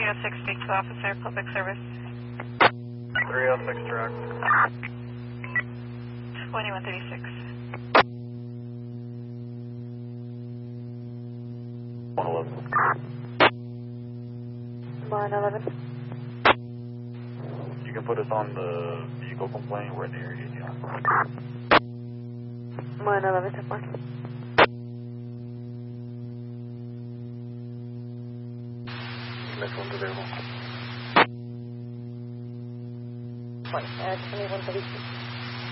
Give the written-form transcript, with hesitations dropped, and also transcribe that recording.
306, speak to officer, public service. 306 direct. 2136. 111. 111. You can put us on the vehicle complaint. We're in the area, yeah. 111, step 1. Next one's available. 2136.